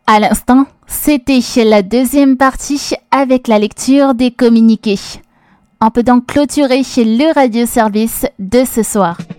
À l'instant, c'était la deuxième partie avec la lecture des communiqués. On peut donc clôturer le radioservice de ce soir.